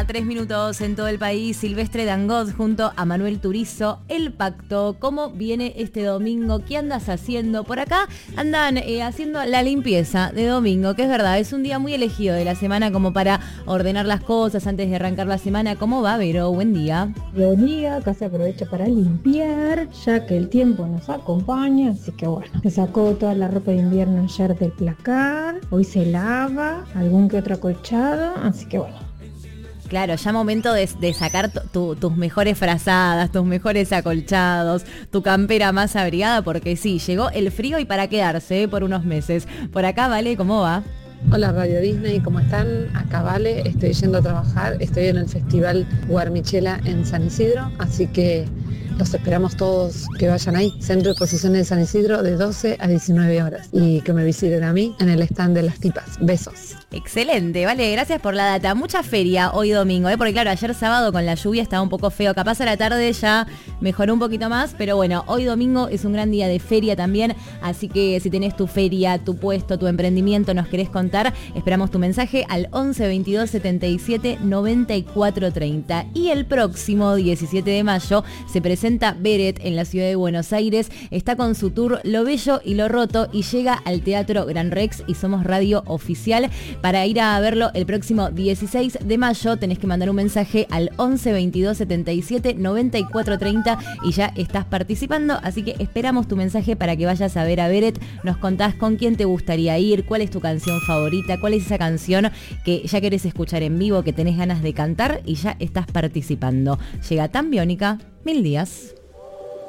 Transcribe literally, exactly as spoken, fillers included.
tres minutos en todo el país. Silvestre Dangond junto a Manuel Turizo. El Pacto. ¿Cómo viene este domingo? ¿Qué andas haciendo? Por acá andan eh, haciendo la limpieza de domingo, que es verdad, es un día muy elegido de la semana como para ordenar las cosas antes de arrancar la semana. ¿Cómo va, Vero? Buen día. Buen día, acá se aprovecha para limpiar, ya que el tiempo nos acompaña, así que bueno, se sacó toda la ropa de invierno ayer del placar, hoy se lava, algún que otro acolchado, así que bueno. Claro, ya momento de, de sacar tu, tu, tus mejores frazadas, tus mejores acolchados, tu campera más abrigada, porque sí, llegó el frío y para quedarse ¿eh? por unos meses. Por acá, Vale, ¿cómo va? Hola Radio Disney, ¿cómo están? Acá Vale, estoy yendo a trabajar, estoy en el Festival Guarmichela en San Isidro, así que los esperamos todos que vayan ahí, Centro de Exposiciones de San Isidro, de doce a diecinueve horas, y que me visiten a mí en el stand de las tipas. Besos. Excelente, vale, gracias por la data. Mucha feria hoy domingo, ¿eh? Porque claro, ayer sábado con la lluvia estaba un poco feo, capaz a la tarde ya mejoró un poquito más, pero bueno, hoy domingo es un gran día de feria también, así que si tenés tu feria, tu puesto, tu emprendimiento, nos querés contar, esperamos tu mensaje al once veintidós setenta y siete noventa y cuatro treinta. Y el próximo diecisiete de mayo se presenta Beret en la ciudad de Buenos Aires, está con su tour Lo Bello y Lo Roto y llega al Teatro Gran Rex y somos radio oficial. Para ir a verlo el próximo dieciséis de mayo tenés que mandar un mensaje al once veintidós setenta y siete noventa y cuatro treinta y ya estás participando, así que esperamos tu mensaje para que vayas a ver a Beret, nos contás con quién te gustaría ir, cuál es tu canción favorita, cuál es esa canción que ya querés escuchar en vivo, que tenés ganas de cantar y ya estás participando. Llega Tan Biónica, Mil Días.